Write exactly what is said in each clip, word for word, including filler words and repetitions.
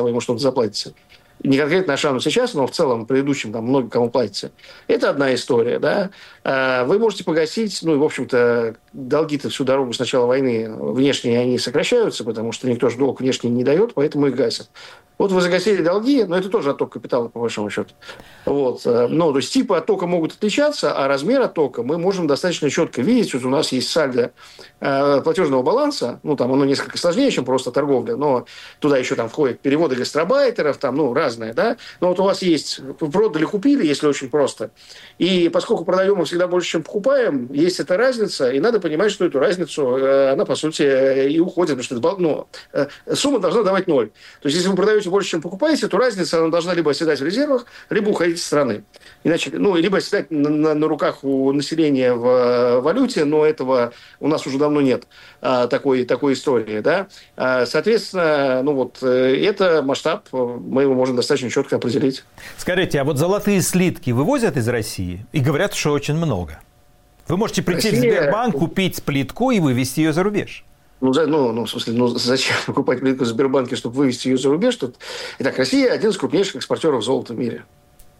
вы ему что-то заплатите. Не конкретно Ашану сейчас, но в целом предыдущим там много кому платите. Это одна история, да. Вы можете погасить, ну и, в общем-то, долги-то всю дорогу с начала войны внешние они сокращаются, потому что никто же долг внешний не дает, поэтому их гасят. Вот вы загасили долги, но это тоже отток капитала, по большому счету. Вот. Ну, то есть типы оттока могут отличаться, а размер оттока мы можем достаточно четко видеть. Вот у нас есть сальдо э, платежного баланса, ну, там оно несколько сложнее, чем просто торговля, но туда еще там входят переводы гастробайтеров, там, ну, разное, да. Но вот у вас есть, вы продали, купили, если очень просто. И поскольку продаем мы всегда больше, чем покупаем, есть эта разница, и надо понимать, что эту разницу, э, она, по сути, и уходит, потому что это, ну, э, сумма должна давать ноль. То есть, если вы продаете больше, чем покупаете, то разница она должна либо оседать в резервах, либо уходить из страны. Иначе, ну, либо оседать на, на, на руках у населения в валюте, но этого у нас уже давно нет а, такой, такой истории. Да? А, соответственно, ну вот, это масштаб, мы его можем достаточно четко определить. Скажите, а вот золотые слитки вывозят из России? И говорят, что очень много. Вы можете прийти Россия... в Сбербанк, купить плитку и вывезти ее за рубеж. Ну, за, ну, ну, в смысле, ну, зачем покупать плитку в Сбербанке, чтобы вывести ее за рубеж? Тут... Итак, Россия один из крупнейших экспортеров золота в мире.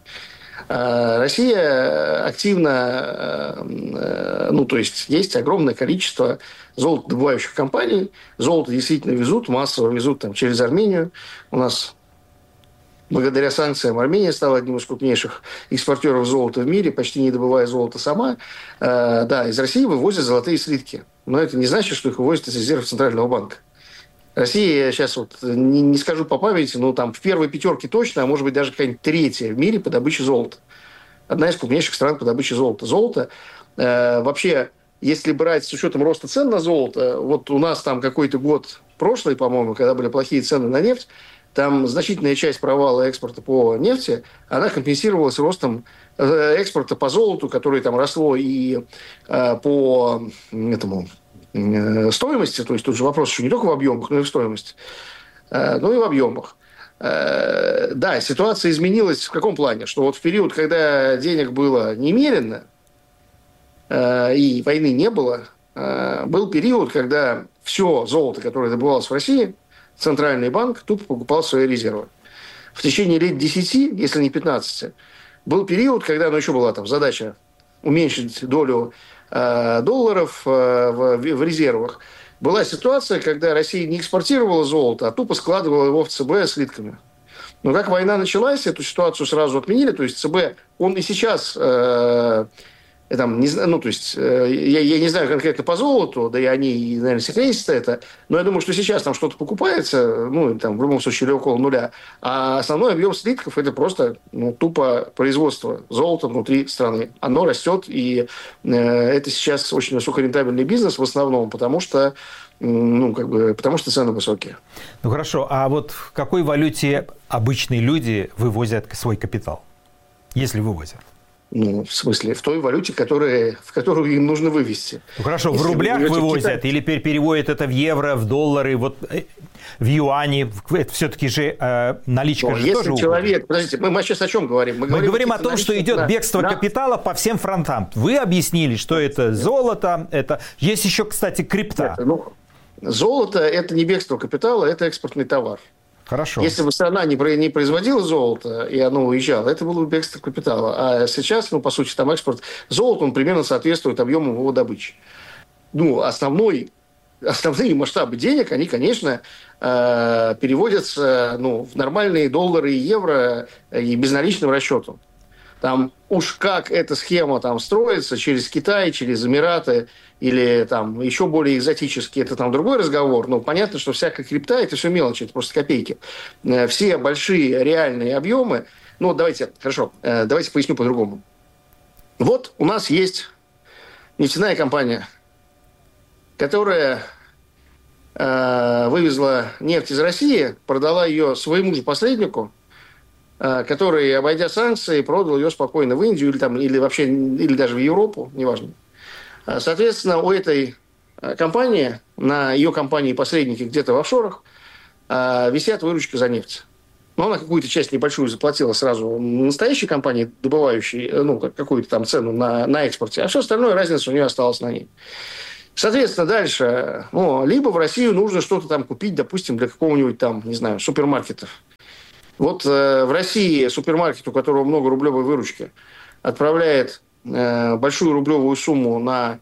Россия активно, ну, то есть, есть огромное количество золотодобывающих компаний. Золото действительно везут, массово везут там через Армению. У нас, благодаря санкциям, Армения стала одним из крупнейших экспортеров золота в мире, почти не добывая золото сама. Да, из России вывозят золотые слитки. Но это не значит, что их вывозят из резервов Центрального банка. Россия, я сейчас вот не, не скажу по памяти, но там в первой пятерке точно, а может быть даже какая-нибудь третья в мире по добыче золота. Одна из крупнейших стран по добыче золота. Золото э, вообще, если брать с учетом роста цен на золото, вот у нас там какой-то год прошлый, по-моему, когда были плохие цены на нефть, там значительная часть провала экспорта по нефти, она компенсировалась ростом экспорта по золоту, которое там росло и э, по этому... стоимости, то есть тут же вопрос еще не только в объемах, но и в стоимости, но и в объемах. Да, ситуация изменилась в каком плане? Что вот в период, когда денег было немерено и войны не было, был период, когда все золото, которое добывалось в России, Центральный банк тупо покупал свои резервы. В течение лет десяти, если не пятнадцати, был период, когда ну, еще была там задача уменьшить долю долларов в, в резервах. Была ситуация, когда Россия не экспортировала золото, а тупо складывала его в ЦБ слитками. Но как война началась, эту ситуацию сразу отменили. То есть ЦБ, он и сейчас, э, там, не, ну, то есть, э, я, я не знаю конкретно по золоту, да и они, наверное, секретятся это, но я думаю, что сейчас там что-то покупается, ну, там, в любом случае, или около нуля. А основной объем слитков – это просто ну, тупо производство золота внутри страны. Оно растет, и э, это сейчас очень высокорентабельный бизнес в основном, потому что ну, как бы, потому что цены высокие. Ну, хорошо. А вот в какой валюте обычные люди вывозят свой капитал? Если вывозят. Ну, в смысле, в той валюте, которая, в которую им нужно вывести. Ну, хорошо. Если в рублях вы вывозят или переводят это в евро, в доллары, вот в юани? Это все-таки же э, наличка Но же если тоже человек... уходит. Подождите, мы, мы сейчас о чем говорим? Мы, мы говорим, говорим о том, что идет на, бегство на... капитала по всем фронтам. Вы объяснили, что это золото, это... Есть еще, кстати, крипта. Это, ну... Золото – это не бегство капитала, это экспортный товар. Хорошо. Если бы страна не производила золото, и оно уезжало, это было бы бегство капитала. А сейчас, ну, по сути, там экспорт золота, он примерно соответствует объему его добычи. Ну, основной, основные масштабы денег, они, конечно, переводятся ну, в нормальные доллары и евро и безналичным расчетом. Там уж как эта схема там строится через Китай, через Эмираты или там еще более экзотически, это там другой разговор. Но понятно, что всякая крипта – это все мелочи, это просто копейки. Все большие реальные объемы, ну давайте, хорошо, давайте поясню по-другому. Вот у нас есть нефтяная компания, которая э, вывезла нефть из России, продала ее своему же посреднику, который, обойдя санкции, продал ее спокойно в Индию или, там, или вообще или даже в Европу, неважно. Соответственно, у этой компании, на ее компании-посредники где-то в офшорах, висят выручка за нефть. Но она какую-то часть небольшую заплатила сразу настоящей компании, добывающей ну, какую-то там цену на, на экспорте, а все остальное, разница у нее осталась на ней. Соответственно, дальше, ну, либо в Россию нужно что-то там купить, допустим, для какого-нибудь там, не знаю, супермаркетов. Вот э, в России супермаркет, у которого много рублевой выручки, отправляет э, большую рублевую сумму на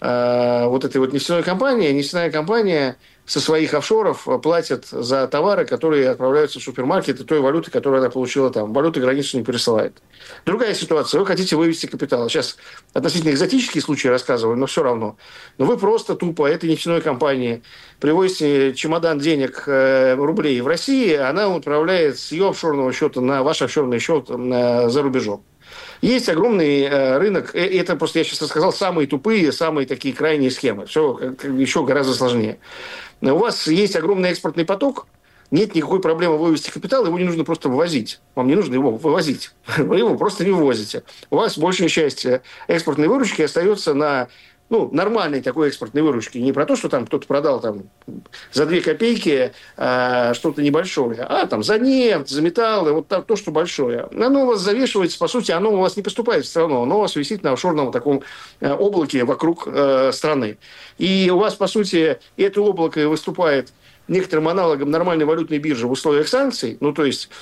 э, вот этой вот нефтяной компании. Нефтяная компания со своих офшоров платит за товары, которые отправляются в супермаркеты той валюты, которую она получила там. Валюты границу не пересылает. Другая ситуация. Вы хотите вывести капитал. Сейчас относительно экзотические случаи рассказываю, но все равно. Но вы просто тупо этой нефтяной компании привозите чемодан денег, э, рублей в России, она отправляет с ее офшорного счета на ваш офшорный счет э, за рубежом. Есть огромный э, рынок. Это просто я сейчас рассказал самые тупые, самые такие крайние схемы. Все еще гораздо сложнее. У вас есть огромный экспортный поток, нет никакой проблемы вывести капитал, его не нужно просто вывозить. Вам не нужно его вывозить. Вы его просто не вывозите. У вас большая часть экспортной выручки остается на ну, нормальной такой экспортной выручки. Не про то, что там кто-то продал там, за две копейки а, что-то небольшое, а там за нефть, за металлы, вот то, то, что большое. Оно у вас завешивается, по сути, оно у вас не поступает в страну, оно у вас висит на офшорном таком облаке вокруг э, страны. И у вас, по сути, это облако выступает некоторым аналогом нормальной валютной биржи в условиях санкций. Ну, то есть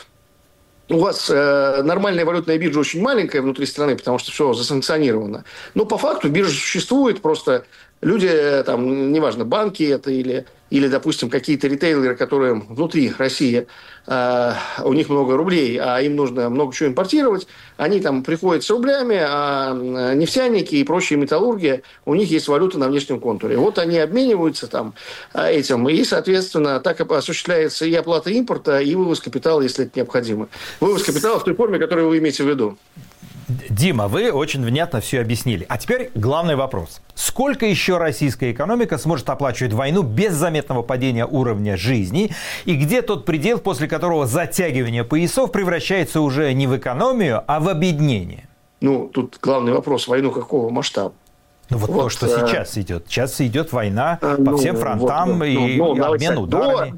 у вас э, нормальная валютная биржа очень маленькая внутри страны, потому что все засанкционировано. Но по факту биржа существует, просто люди, там, неважно, банки это или, или допустим, какие-то ритейлеры, которые внутри России, э, у них много рублей, а им нужно много чего импортировать, они там приходят с рублями, а нефтяники и прочие металлурги, у них есть валюта на внешнем контуре. Вот они обмениваются там этим, и, соответственно, так осуществляется и оплата импорта, и вывоз капитала, если это необходимо. Вывоз капитала в той форме, которую вы имеете в виду. Дима, вы очень внятно все объяснили. А теперь главный вопрос. Сколько еще российская экономика сможет оплачивать войну без заметного падения уровня жизни? И где тот предел, после которого затягивание поясов превращается уже не в экономию, а в обеднение? Ну, тут главный вопрос. Войну какого масштаба? Ну, вот, вот то, что а... сейчас идет. Сейчас идет война а, по ну, всем фронтам вот, и, ну, ну, и обмен ударами.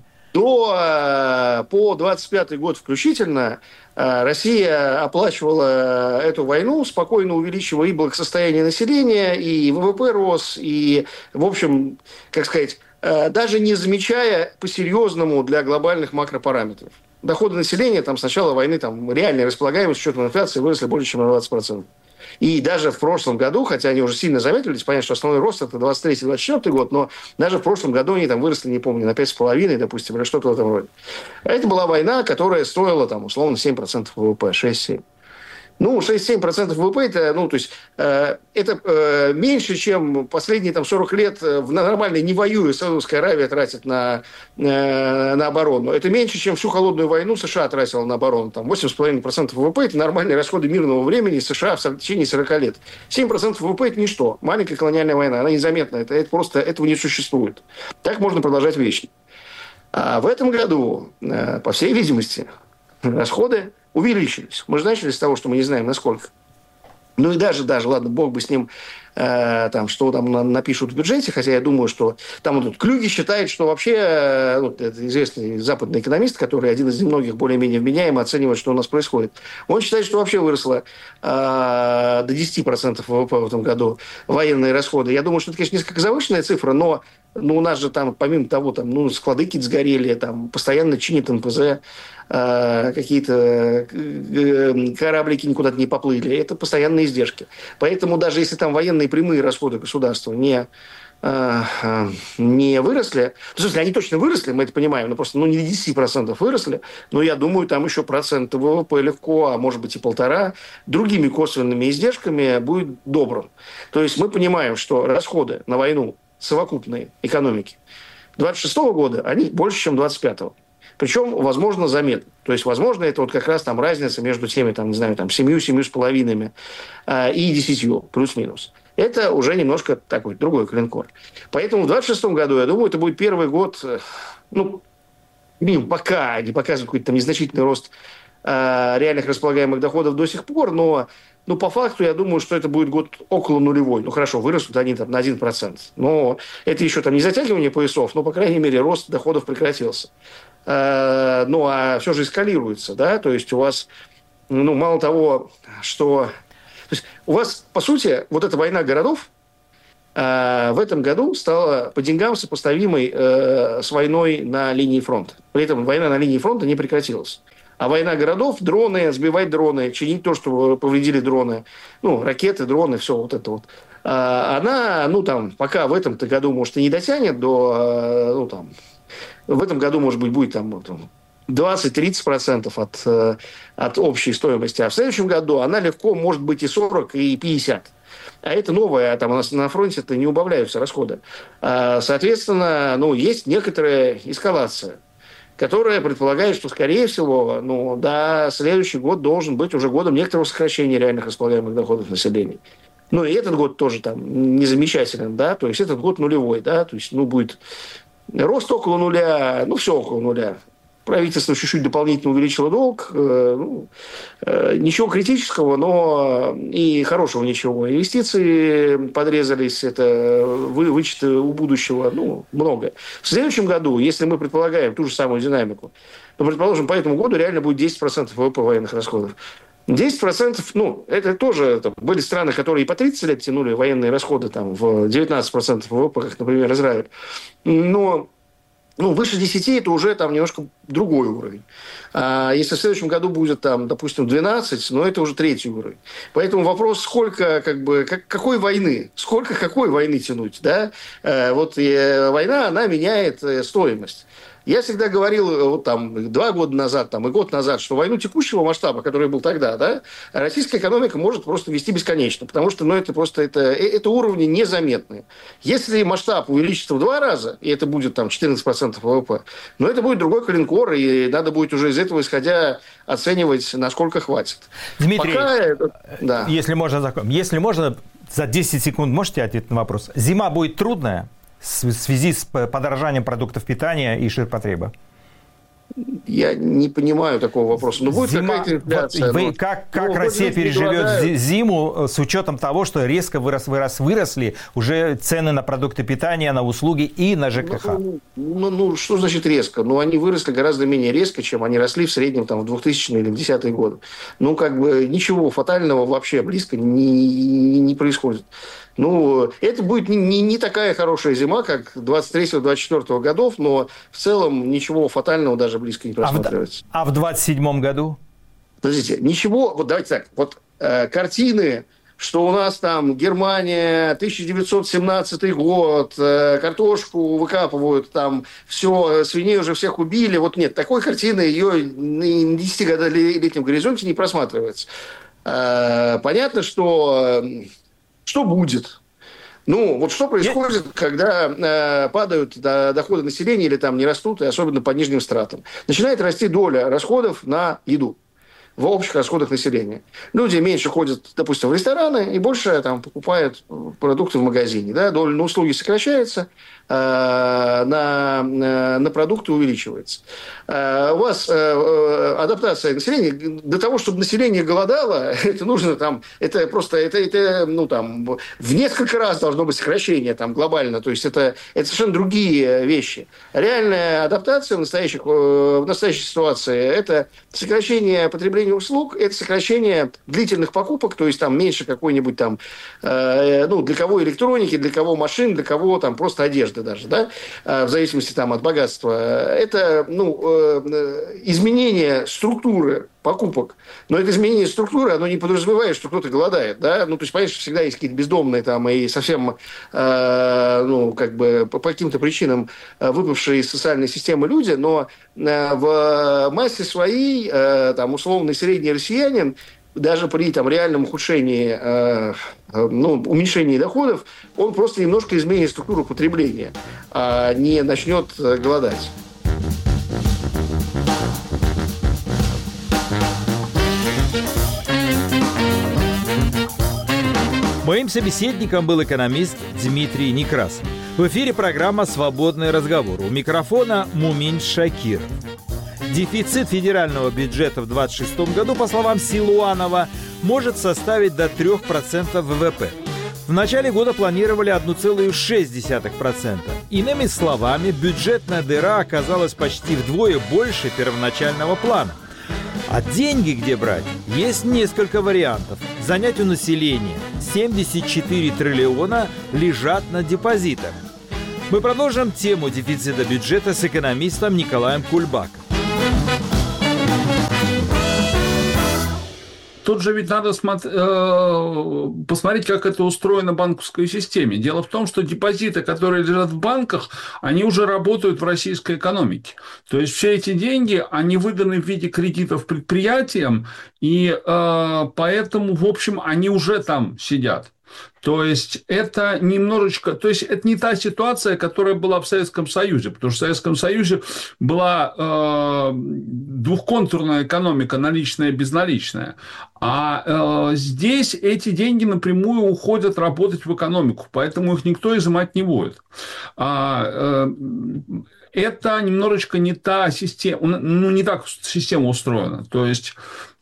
До, по двадцать пятый год включительно Россия оплачивала эту войну, спокойно увеличивая и благосостояние населения, и ВВП рос, и, в общем, как сказать, даже не замечая по-серьезному для глобальных макропараметров. Доходы населения там, с начала войны, там, реальная располагаемость с учетом инфляции выросли более чем на двадцать процентов. И даже в прошлом году, хотя они уже сильно замедлились, понятно, что основной рост это двадцать третий - двадцать четвёртый год, но даже в прошлом году они там выросли, не помню, на пять с половиной, допустим, или что-то в этом роде. А это была война, которая стоила, там, условно, семь процентов ВВП, шесть-семь процентов. Ну, шесть-семь процентов ВВП, это, ну, то есть, э, это э, меньше, чем последние там, сорок лет в нормальной, не воюя, Саудовская Аравия тратит на, э, на оборону. Это меньше, чем всю холодную войну США тратила на оборону. Там восемь целых пять десятых процента ВВП – это нормальные расходы мирного времени США в течение сорока лет. семь процентов ВВП – это ничто. Маленькая колониальная война, она незаметна. Это, это просто, этого не существует. Так можно продолжать вечно. А в этом году, э, по всей видимости, расходы увеличились. Мы же начали с того, что мы не знаем, насколько. Ну и даже, даже, ладно, бог бы с ним, э, там, что там напишут в бюджете, хотя я думаю, что там вот, Клюги считает, что вообще, э, вот, это известный западный экономист, который один из немногих более-менее вменяемо оценивает, что у нас происходит. Он считает, что вообще выросло э, до десять процентов ВВП в этом году военные расходы. Я думаю, что это, конечно, несколько завышенная цифра, но ну, у нас же там, помимо того, там, ну, склады какие-то сгорели, там, постоянно чинят эн пэ зэ, э, какие-то э, кораблики никуда-то не поплыли. Это постоянные издержки. Поэтому даже если там военные прямые расходы государства не, э, не выросли, в смысле, они точно выросли, мы это понимаем, но просто ну, не десять процентов выросли, но я думаю, там еще процент ВВП легко, а может быть и полтора, другими косвенными издержками будет добрым. То есть мы понимаем, что расходы на войну совокупной экономики двадцать шестого года, они больше, чем двадцать пятого. Причем, возможно, заметно. То есть, возможно, это вот как раз там разница между теми, там, не знаю, там, семью, семью с половинами э, и десятью, плюс-минус. Это уже немножко такой другой коленкор. Поэтому в двадцать шестом году, я думаю, это будет первый год, э, ну, пока не показывает какой-то там незначительный рост э, реальных располагаемых доходов до сих пор, но Ну, по факту, я думаю, что это будет год около нулевой. Ну, хорошо, вырастут они там на один процент. Но это еще там не затягивание поясов, но, по крайней мере, рост доходов прекратился. Э, ну, а все же эскалируется, да? То есть у вас, ну, мало того, что... То есть у вас, по сути, вот эта война городов э, в этом году стала по деньгам сопоставимой э, с войной на линии фронта. При этом война на линии фронта не прекратилась. А война городов, дроны, сбивать дроны, чинить то, что повредили дроны, ну, ракеты, дроны, все вот это вот. Она, ну, там, пока в этом-то году, может, и не дотянет до, ну, там, в этом году, может быть, будет там двадцать-тридцать процентов от, от общей стоимости, а в следующем году она легко может быть и сорок, и пятьдесят. А это новое, там у нас на фронте-то не убавляются расходы. Соответственно, ну, есть некоторая эскалация, которая предполагает, что, скорее всего, ну, да, следующий год должен быть уже годом некоторого сокращения реальных располагаемых доходов населения. Ну, и этот год тоже там не замечателен, да, то есть этот год нулевой, да, то есть, ну, будет рост около нуля, ну, все около нуля. Правительство чуть-чуть дополнительно увеличило долг, э, ну, э, ничего критического, но и хорошего ничего. Инвестиции подрезались, это вы, вычеты у будущего, ну, много. В следующем году, если мы предполагаем ту же самую динамику, то, предположим, по этому году реально будет десять процентов ВВП военных расходов. десять процентов, ну, это тоже там, были страны, которые и по тридцать лет тянули военные расходы там, в девятнадцать процентов ВВП, как, например, Израиль. Но ну, выше десяти это уже там немножко другой уровень. А если в следующем году будет там, допустим, двенадцать, ну, это уже третий уровень. Поэтому вопрос, сколько, как бы, как, какой войны, сколько какой войны тянуть, да? Вот и война, она меняет стоимость. Я всегда говорил вот там два года назад там, и год назад, что войну текущего масштаба, который был тогда, да, российская экономика может просто вести бесконечно, потому что ну, это просто это, это уровни незаметные. Если масштаб увеличится в два раза, и это будет там четырнадцать процентов ВВП, но это будет другой коленкор, и надо будет уже из этого исходя оценивать, насколько хватит. Дмитрий, Пока, да. если можно, если можно, за десять секунд можете ответить на вопрос? Зима будет трудная в связи с подорожанием продуктов питания и ширпотреба? Я не понимаю такого вопроса. Но будет Зима, какая-то инфляция. Вот вы, но, как как ну, Россия переживет предлагают... зиму с учетом того, что резко вырос, вырос, выросли уже цены на продукты питания, на услуги и на ЖКХ? Ну, ну, ну, что значит резко? Ну, они выросли гораздо менее резко, чем они росли в среднем там, в двухтысячные или в десятые годы. Ну, как бы ничего фатального вообще близко не, не, не происходит. Ну, это будет не, не, не такая хорошая зима, как двадцать третьего - двадцать четвёртого годов, но в целом ничего фатального даже близко не просматривается. А в, а в двадцать седьмом году? Подождите, ничего, вот давайте так, вот э, картины, что у нас там Германия, тысяча девятьсот семнадцатый год, э, картошку выкапывают, там все, свиней уже всех убили, вот нет, такой картины ее на десятилетнем горизонте не просматривается. Э, понятно, что... Что будет? Ну, вот что происходит, когда э, падают до, доходы населения или там не растут, и особенно по нижним стратам? Начинает расти доля расходов на еду в общих расходах населения. Люди меньше ходят, допустим, в рестораны и больше там, покупают продукты в магазине. Да? Доля на услуги сокращается, э, на, на продукты увеличивается. Э, у вас э, адаптация населения, для того, чтобы население голодало, это нужно там, это просто, это, это, ну, там, в несколько раз должно быть сокращение там, глобально. То есть это, это совершенно другие вещи. Реальная адаптация в, настоящих, в настоящей ситуации – это сокращение потребления услуг, это сокращение длительных покупок, то есть там меньше какой-нибудь там, э, ну, для кого электроники, для кого машин, для кого там просто одежды даже, да, э, в зависимости там от богатства. Это, ну, э, изменение структуры покупок. Но это изменение структуры, оно не подразумевает, что кто-то голодает, да, ну, то есть, понятно, что всегда есть какие-то бездомные там и совсем, э, ну, как бы по, по каким-то причинам выпавшие из социальной системы люди, но э, в массе своей, э, там, условный средний россиянин, даже при там, реальном ухудшении, э, ну, уменьшении доходов, он просто немножко изменит структуру потребления, а не начнет голодать. Моим собеседником был экономист Дмитрий Некрасов. В эфире программа «Свободный разговор». У микрофона Мумин Шакиров. Дефицит федерального бюджета в двадцать шестом году, по словам Силуанова, может составить до трех процентов ВВП. В начале года планировали одна целая шесть десятых процента. Иными словами, бюджетная дыра оказалась почти вдвое больше первоначального плана. А деньги где брать? Есть несколько вариантов. Занять у населения семьдесят четыре триллиона лежат на депозитах. Мы продолжим тему дефицита бюджета с экономистом Николаем Кульбаком. тут же ведь надо смотри, э, посмотреть, как это устроено в банковской системе. Дело в том, что депозиты, которые лежат в банках, они уже работают в российской экономике. То есть все эти деньги, они выданы в виде кредитов предприятиям, и э, поэтому, в общем, они уже там сидят. То есть это немножечко, то есть это не та ситуация, которая была в Советском Союзе, потому что в Советском Союзе была э, двухконтурная экономика, наличная и безналичная, а э, здесь эти деньги напрямую уходят работать в экономику, поэтому их никто изымать не будет. А, э, это немножечко не та система, ну, не так система устроена. То есть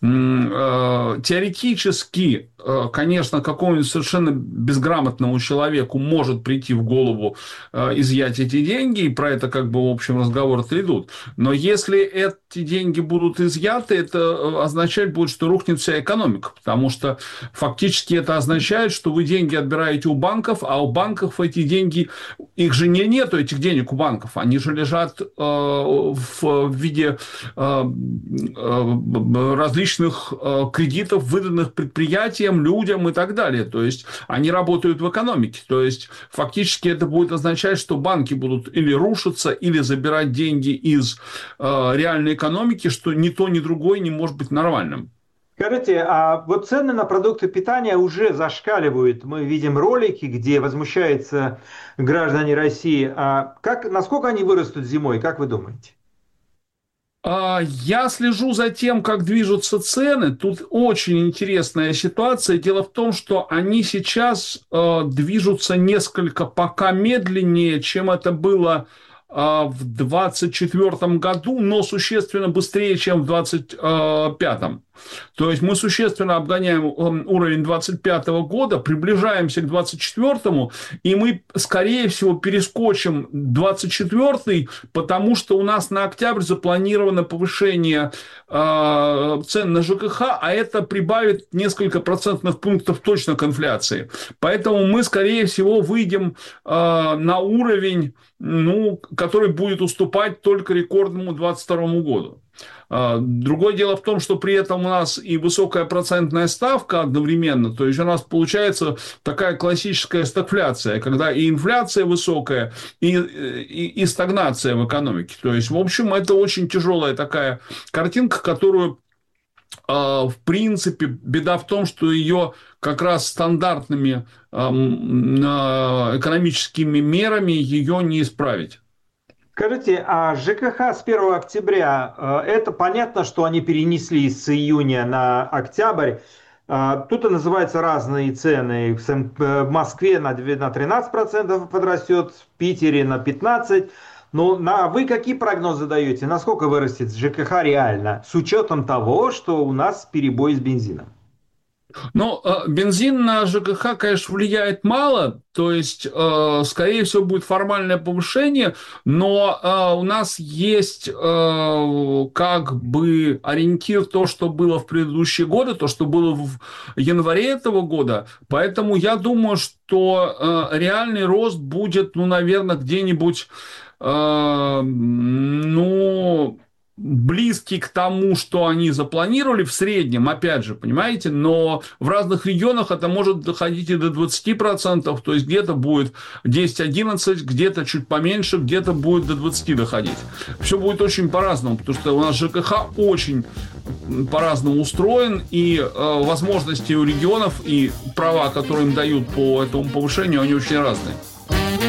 теоретически, конечно, какому-нибудь совершенно безграмотному человеку может прийти в голову изъять эти деньги, и про это как бы в общем разговоры-то идут. Но если эти деньги будут изъяты, это означать будет, что рухнет вся экономика, потому что фактически это означает, что вы деньги отбираете у банков, а у банков эти деньги, их же не нету, этих денег у банков, они же лежат в виде различных кредитов, выданных предприятиям, людям и так далее. То есть они работают в экономике. То есть фактически это будет означать, что банки будут или рушиться, или забирать деньги из э, реальной экономики, что ни то, ни другое не может быть нормальным. Скажите, а вот цены на продукты питания уже зашкаливают. Мы видим ролики, где возмущаются граждане России. А как, насколько они вырастут зимой, как вы думаете? Я слежу за тем, как движутся цены. Тут очень интересная ситуация. Дело в том, что они сейчас э, движутся несколько пока медленнее, чем это было э, в двадцать четвёртом году, но существенно быстрее, чем в двадцать пятом. То есть мы существенно обгоняем уровень двадцать пятого года, приближаемся к двадцать четвёртому, и мы, скорее всего, перескочим двадцать четвёртый, потому что у нас на октябрь запланировано повышение э, цен на ЖКХ, а это прибавит несколько процентных пунктов точно к инфляции. Поэтому мы, скорее всего, выйдем э, на уровень, ну, который будет уступать только рекордному двадцать второму году. Другое дело в том, что при этом у нас и высокая процентная ставка одновременно, то есть у нас получается такая классическая стагфляция, когда и инфляция высокая, и, и, и стагнация в экономике. То есть, в общем, это очень тяжелая такая картинка, которую, в принципе, беда в том, что ее как раз стандартными экономическими мерами ее не исправить. Скажите, а ЖКХ с первого октября, это понятно, что они перенесли с июня на октябрь. Тут называются разные цены. В Москве на тринадцать процентов подрастет, в Питере на пятнадцать процентов. Ну, на, вы какие прогнозы даете? Насколько вырастет ЖКХ реально, с учетом того, что у нас перебой с бензином? Ну, бензин на ЖКХ, конечно, влияет мало, то есть, скорее всего, будет формальное повышение, но у нас есть как бы ориентир то, что было в предыдущие годы, то, что было в январе этого года, поэтому я думаю, что реальный рост будет, ну, наверное, где-нибудь, ну... близкий к тому, что они запланировали в среднем, опять же, понимаете, но в разных регионах это может доходить и до двадцати процентов, то есть где-то будет десять-одиннадцать, где-то чуть поменьше, где-то будет до двадцати доходить. Все будет очень по-разному, потому что у нас ЖКХ очень по-разному устроен, и э, возможности у регионов и права, которые им дают по этому повышению, они очень разные.